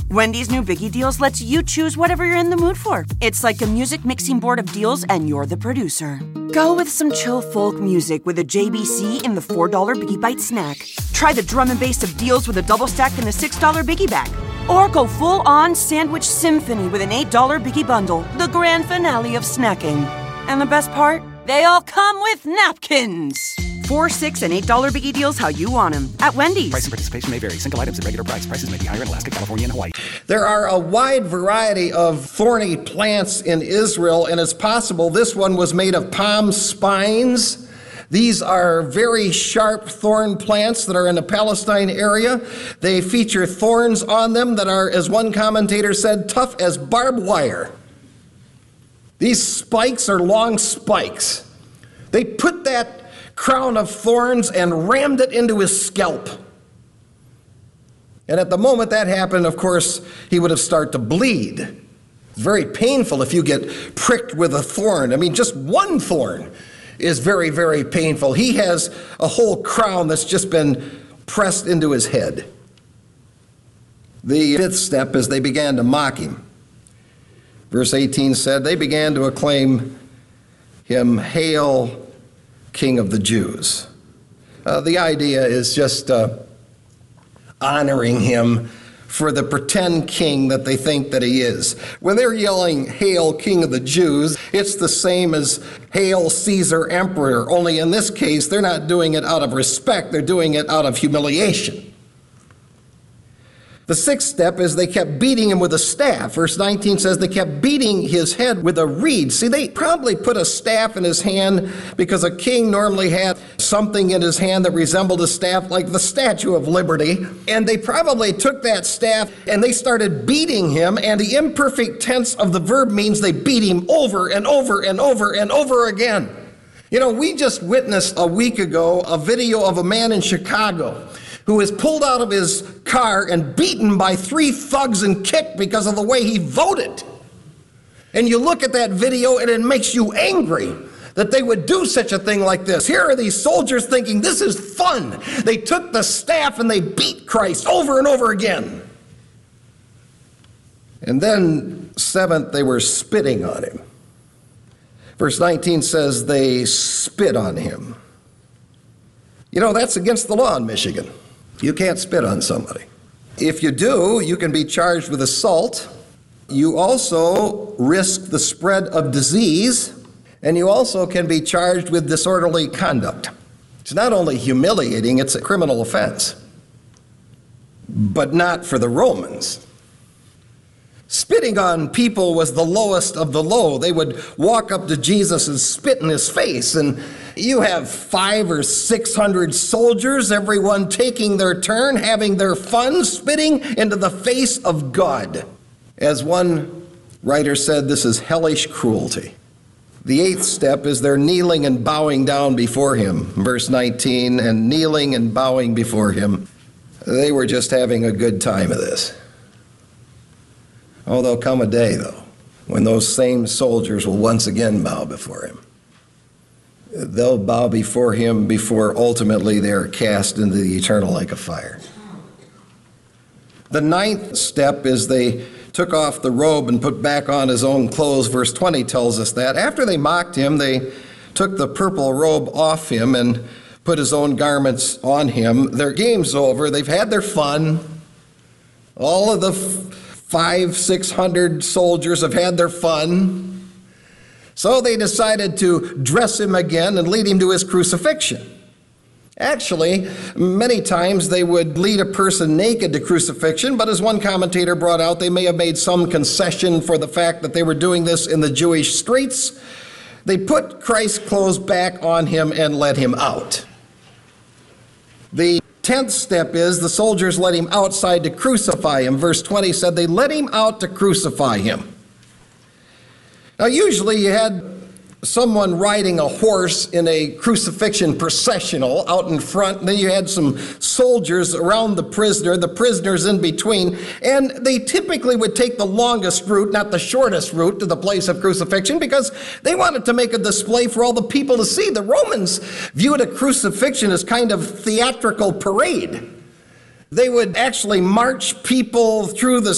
Wendy's new Biggie Deals lets you choose whatever you're in the mood for. It's like a music mixing board of deals, and you're the producer. Go with some chill folk music with a JBC in the $4 Biggie Bite snack. Try the drum and bass of deals with a double stack in the $6 Biggie Bag. Or go full-on sandwich symphony with an $8 Biggie Bundle, the grand finale of snacking. And the best part? They all come with napkins. $4, $6, and $8 Biggie Deals how you want them at Wendy's. Price and participation may vary. Single items at regular price. Prices may be higher in Alaska, California, and Hawaii. There are a wide variety of thorny plants in Israel, and it's possible this one was made of palm spines. These are very sharp thorn plants that are in the Palestine area. They feature thorns on them that are, as one commentator said, tough as barbed wire. These spikes are long spikes. They put that crown of thorns and rammed it into his scalp. And at the moment that happened, of course, he would have started to bleed. It's very painful if you get pricked with a thorn. I mean, just one thorn is very, very painful. He has a whole crown that's just been pressed into his head. The fifth step is they began to mock him. Verse 18 said, they began to acclaim him, "Hail, King of the Jews." The idea is just honoring him for the pretend king that they think that he is. When they're yelling, "Hail, King of the Jews," it's the same as "Hail, Caesar, Emperor," only in this case, they're not doing it out of respect, they're doing it out of humiliation. The sixth step is they kept beating him with a staff. Verse 19 says they kept beating his head with a reed. See, they probably put a staff in his hand because a king normally had something in his hand that resembled a staff, like the Statue of Liberty. And they probably took that staff and they started beating him. And the imperfect tense of the verb means they beat him over and over and over and over again. You know, we just witnessed a week ago a video of a man in Chicago who was pulled out of his car and beaten by 3 thugs and kicked because of the way he voted. And you look at that video and it makes you angry that they would do such a thing like this. Here are these soldiers thinking this is fun. They took the staff and they beat Christ over and over again. And then, seventh, they were spitting on him. Verse 19 says they spit on him. You know, that's against the law in Michigan. You can't spit on somebody. If you do, you can be charged with assault. You also risk the spread of disease, and you also can be charged with disorderly conduct. It's not only humiliating, it's a criminal offense, but not for the Romans. Spitting on people was the lowest of the low. They would walk up to Jesus and spit in his face, and you have 500 or 600 soldiers, everyone taking their turn, having their fun, spitting into the face of God. As one writer said, this is hellish cruelty. The eighth step is they're kneeling and bowing down before him. Verse 19, and kneeling and bowing before him. They were just having a good time of this. Oh, there'll come a day, though, when those same soldiers will once again bow before him. They'll bow before him before ultimately they are cast into the eternal lake of fire. The ninth step is they took off the robe and put back on his own clothes. Verse 20 tells us that. After they mocked him, they took the purple robe off him and put his own garments on him. Their game's over. They've had their fun. All of the 500-600 soldiers have had their fun. So they decided to dress him again and lead him to his crucifixion. Actually, many times they would lead a person naked to crucifixion, but as one commentator brought out, they may have made some concession for the fact that they were doing this in the Jewish streets. They put Christ's clothes back on him and let him out. The 10th step is the soldiers let him outside to crucify him. Verse 20 said they let him out to crucify him. Now, usually you had someone riding a horse in a crucifixion processional out in front, and then you had some soldiers around the prisoners in between, and they typically would take the longest route, not the shortest route, to the place of crucifixion because they wanted to make a display for all the people to see. The Romans viewed a crucifixion as kind of theatrical parade. They would actually march people through the